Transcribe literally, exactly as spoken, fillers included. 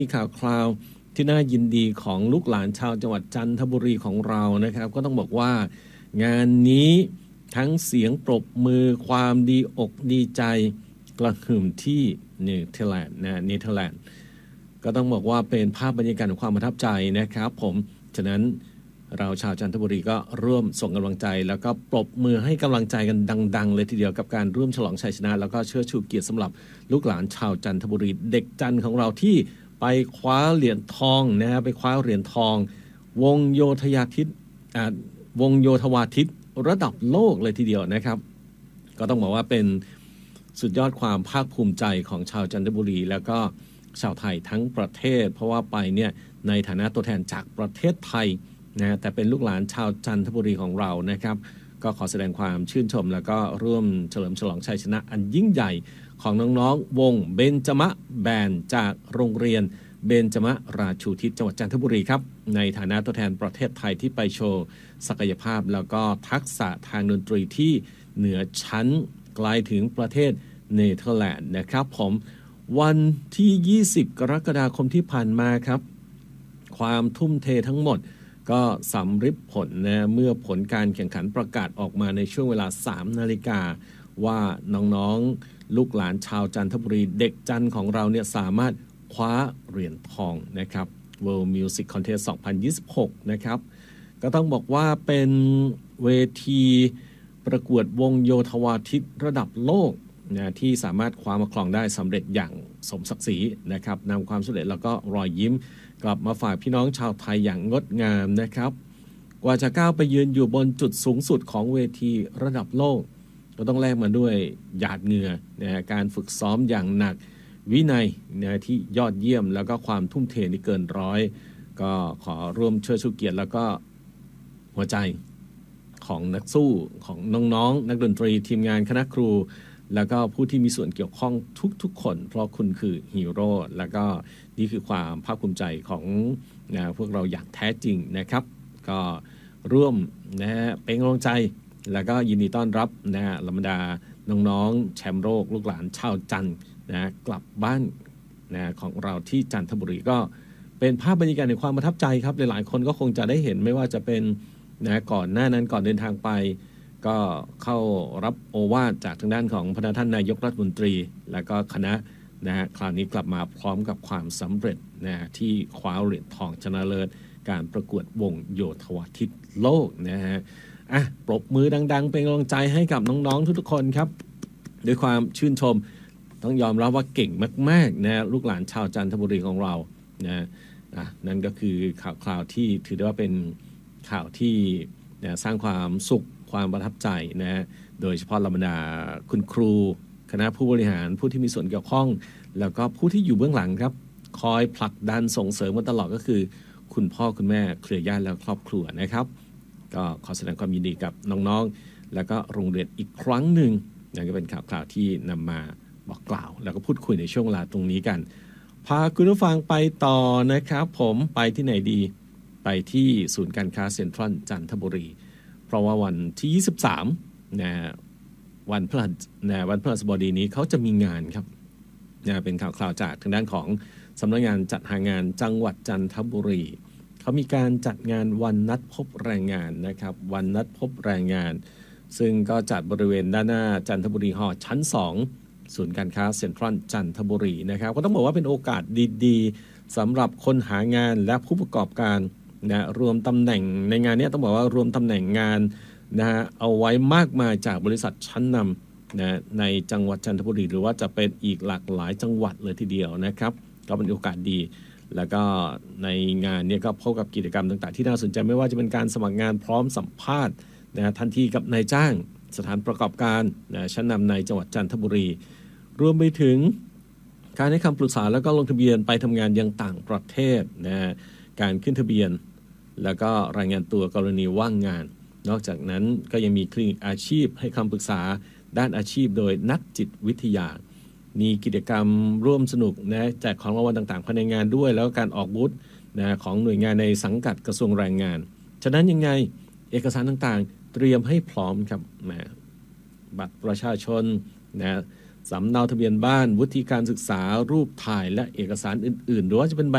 มีข่าวคราวที่น่ายินดีของลูกหลานชาวจังหวัดจันทบุรีของเรานะครับก็ต้องบอกว่างานนี้ทั้งเสียงปรบมือความดีอกดีใจกระหึ่มที่เนเธอร์แลนด์นะเนเธอร์แลนด์ก็ต้องบอกว่าเป็นภาพบรรยากาศของความประทับใจนะครับผมฉะนั้นเราชาวจันทบุรีก็ร่วมส่งกำลังใจแล้วก็ปรบมือให้กำลังใจกันดังๆเลยทีเดียวกับการร่วมฉลองชัยชนะแล้วก็เชิดชูเกียรติสำหรับลูกหลานชาวจันทบุรีเด็กจันของเราที่ไปคว้าเหรียญทองนะฮะไปคว้าเหรียญทองวงโยธยาทิตอ่าวงโยธวาทิตระดับโลกเลยทีเดียวนะครับก็ต้องบอกว่าเป็นสุดยอดความภาคภูมิใจของชาวจันทบุรีแล้วก็ชาวไทยทั้งประเทศเพราะว่าไปเนี่ยในฐานะตัวแทนจากประเทศไทยนะแต่เป็นลูกหลานชาวจันทบุรีของเรานะครับก็ขอแสดงความชื่นชมแล้วก็ร่วมเฉลิมฉลองชัยชนะอันยิ่งใหญ่ของน้องๆวงเบญจมะแบนด์จากโรงเรียนเบญจมะราชูทิศจังหวัดจันทบุรีครับในฐานะตัวแทนประเทศไทยที่ไปโชว์ศักยภาพแล้วก็ทักษะทางดนตรีที่เหนือชั้นไกลถึงประเทศเนเธอร์แลนด์นะครับผมวันที่ยี่สิบกรกฎาคมที่ผ่านมาครับความทุ่มเททั้งหมดก็สำฤทธิ์ผลนะเมื่อผลการแข่งขันประกาศออกมาในช่วงเวลาสามนาฬิกาว่าน้องๆลูกหลานชาวจันทบุรีเด็กจันของเราเนี่ยสามารถคว้าเหรียญทองนะครับ World Music Contest สองพันยี่สิบหกนะครับก็ต้องบอกว่าเป็นเวทีประกวดวงโยธวาทิตระดับโลกนะที่สามารถคว้ามาครองได้สำเร็จอย่างสมศักดิ์ศรีนะครับนำความสำเร็จแล้วก็รอยยิ้มกลับมาฝากพี่น้องชาวไทยอย่างงดงามนะครับกว่าจะก้าวไปยืนอยู่บนจุดสูงสุดของเวทีระดับโลกก็ต้องแลกมาด้วยหยาดเหงื่อนะการฝึกซ้อมอย่างหนักวินัยนะที่ยอดเยี่ยมแล้วก็ความทุ่มเทนี่เกินร้อยก็ขอร่วมเชิดชูเกียรติแล้วก็หัวใจของนักสู้ของน้องๆ นักดนตรีทีมงานคณะครูแล้วก็ผู้ที่มีส่วนเกี่ยวข้องทุกๆคนเพราะคุณคือฮีโร่แล้วก็นี่คือความภาคภูมิใจของนะพวกเราอย่างแท้จริงนะครับก็ร่วมนะเป็นกำลังใจแล้วก็ยินดีต้อนรับนะลำดาน้องๆแชมป์โลกลูกหลานชาวจันทร์นะกลับบ้านนะของเราที่จันทบุรีก็เป็นภาพบรรยากาศในความประทับใจครับหลายๆคนก็คงจะได้เห็นไม่ว่าจะเป็นนะก่อนหน้านั้นก่อนเดินทางไปก็เข้ารับโอวาทจากทางด้านของพระท่านนายกรัฐมนตรีและก็คณะนะฮะคราวนี้กลับมาพร้อมกับความสำเร็จนะที่คว้าเหรียญทองชนะเลิศการประกวดวงโยธวาทิตโลกนะฮะอ่ะปรบมือดังๆเป็นกำลังใจให้กับน้องๆทุกๆคนครับด้วยความชื่นชมต้องยอมรับว่าเก่งมากๆนะลูกหลานชาวจันทบุรีของเรานะอ่ะนั่นก็คือข่าวคราวที่ถือได้ว่าเป็นข่าวที่นะสร้างความสุขความประทับใจนะโดยเฉพาะบรรดาคุณครูคณะผู้บริหารผู้ที่มีส่วนเกี่ยวข้องแล้วก็ผู้ที่อยู่เบื้องหลังครับคอยผลักดันส่งเสริมมาตลอดก็คือคุณพ่อคุณแม่เครือญาติและครอบครัวนะครับก็ขอแสดงความยินดีกับน้องๆแล้วก็โรงเรียนอีกครั้งหนึ่งนั่นก็เป็นข่าวข่าวที่นำมาบอกกล่าวแล้วก็พูดคุยในช่วงเวลาตรงนี้กันพาคุณผู้ฟังไปต่อนะครับผมไปที่ไหนดีไปที่ศูนย์การค้าเซ็นทรัลจันทบุรีเพราะว่าวันที่ยี่สิบสามนะวันพฤหัสนะวันพฤหัสบดีนี้เขาจะมีงานครับนะเป็นข่าวคราวจากทางด้านของสำนักงานจัดหางานจังหวัดจันทบุรีเขามีการจัดงานวันนัดพบแรงงานนะครับวันนัดพบแรงงานซึ่งก็จัดบริเวณด้านหน้าจันทบุรีฮอลล์ชั้นสองศูนย์การค้าเซ็นทรัลจันทบุรีนะครับก็ต้องบอกว่าเป็นโอกาสดีๆสำหรับคนหางานและผู้ประกอบการนะรวมตำแหน่งในงานนี้ต้องบอกว่ารวมตำแหน่งงานนะฮะเอาไว้มากมายจากบริษัทชั้นนำนะในจังหวัดจันทบุรีหรือว่าจะเป็นอีกหลากหลายจังหวัดเลยทีเดียวนะครับก็เป็นโอกาสดีแล้วก็ในงานนี้ก็พบกับกิจกรรมต่างๆที่น่าสนใจไม่ว่าจะเป็นการสมัครงานพร้อมสัมภาษณ์นะทันทีกับนายจ้างสถานประกอบการนะชั้นนำในจังหวัดจันทบุรีรวมไปถึงการให้คำปรึกษาแล้วก็ลงทะเบียนไปทำงานยังต่างประเทศนะการขึ้นทะเบียนแล้วก็รายงานตัวกรณีว่างงานนอกจากนั้นก็ยังมีคลินิกอาชีพให้คำปรึกษาด้านอาชีพโดยนักจิตวิทยามีกิจกรรมร่วมสนุกนะแจกของรางวัลต่างๆภายในงานด้วยแล้วก็การออกบูธนะของหน่วยงานในสังกัดกระทรวงแรงงานฉะนั้นยังไงเอกสารต่างๆเตรียมให้พร้อมครับนะบัตรประชาชนนะสำเนาทะเบียนบ้านวุฒิการศึกษารูปถ่ายและเอกสารอื่นๆหรือว่าจะเป็นใบ